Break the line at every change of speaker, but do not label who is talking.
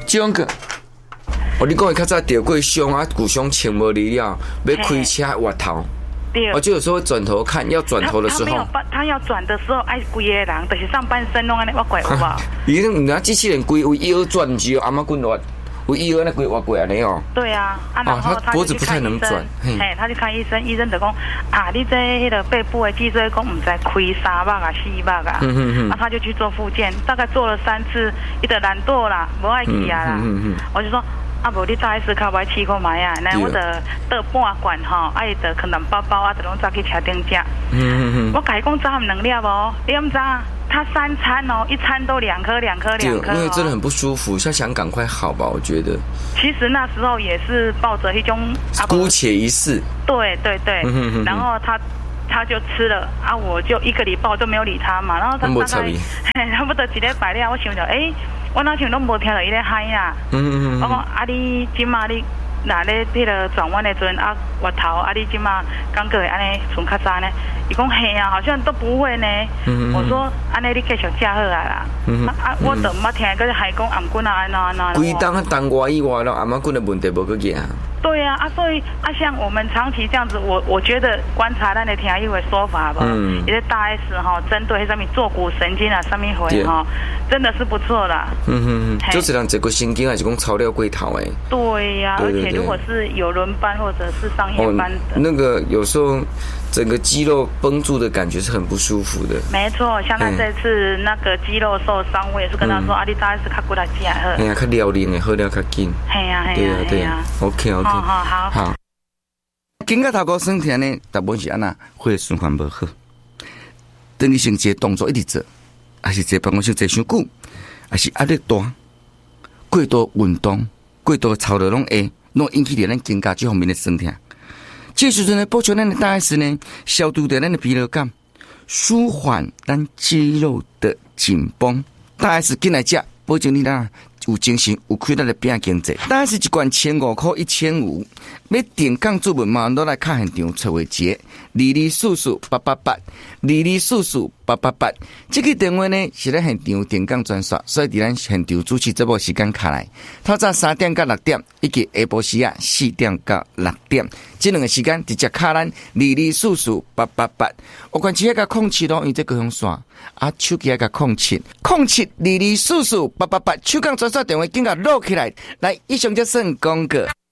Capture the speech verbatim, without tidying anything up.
这种个，哦，你讲的较早掉过伤啊，骨伤穿无离了，要开车滑头。
对，
我就有时候会转头看，要转头的时候，
他没有办，他要转的时候，哎，规个人就是上半身拢安尼，我怪有无？
伊那人家机器人规有腰转，只有阿妈滚落，有腰那规滑过安尼哦。
对啊，啊，然后他
脖子不太能转，
嘿，他去看医生，医生就讲啊，你这迄个背部的脊椎讲唔知开三百啊、四百啊，嗯嗯嗯，啊，他就去做复健，大概做了三次，伊就懒惰啦，无爱去啊啦，嗯嗯嗯，我就说。啊，无你早一时卡买试看卖啊，那我的倒半罐吼，啊，伊的可能包包啊，就拢早去车顶食。嗯嗯嗯。我甲伊讲早唔能了无，你唔知啊？他三餐哦，一餐都两颗两颗两颗。
因为真的很不舒服，他想赶快好吧？我觉得。
其实那时候也是抱着一种
姑且一试。
对对对。嗯然后他他就吃了啊，我就一个礼拜都没有理他嘛，然后他大概差不多一礼拜了，我想着诶。我那像拢无听到伊咧嗨啦，嗯嗯嗯，我讲啊你即马你若咧迄个转弯的阵啊滑头啊你即马感觉会安尼像较早呢？伊讲嘿啊，好像都不会呢。嗯嗯我说安尼你继续食好啊啦。嗯啊啊，我都毋捌听个还讲颔棍啊安那安那。
规当啊当外以外咯，颔仔棍的问题无去见。
对呀 啊, 啊，所以啊，像我们长期这样子，我我觉得观察咱的听一位说法吧，嗯，也是大 S 哈，针对上面坐骨神经啊，上面回哈，真的是不错啦。嗯嗯嗯，
就是让这个神经还是讲超了过头诶。
对呀、啊，而且如果是有轮班或者是上夜班的，
哦、那个有时候整个肌肉绷住的感觉是很不舒服的。
没错，像他这次那个肌肉受伤，我也是跟他说，嗯、啊，你大 S 较过来吃好。
哎呀，较撩练的，好了较紧。
嘿呀嘿呀嘿呀
，OK OK。
好好好。
好，经过头壳酸甜呢，大部分是安那血液循环不好，等于像一个动作一直做，还是坐办公室坐伤久，还是压力大，过度运动、过度操劳拢会，拢引起着咱肩胛这方面的酸痛。这时阵呢，补充咱的大 S 呢，消除掉咱的疲劳感，舒缓咱肌肉的紧绷。大 S 进来吃，保证你啦。有精神，有开咱的拼经济。当然是一罐千五块，一千五。要定岗注文嘛，都来看现场找位节。二二四四八八八，二二四四八八八。这个电话呢是咧现场定岗专线，所以伫咱现场主持节目时间卡来。透早三点到六点，以及下晡时啊四点到六点，这两个时间直接卡咱二二四四八八八。我关系个控七咯，因这个用线啊，手机个控七，控七二二四四八八八，手机专线电话紧甲录起来。来，以上就算广告。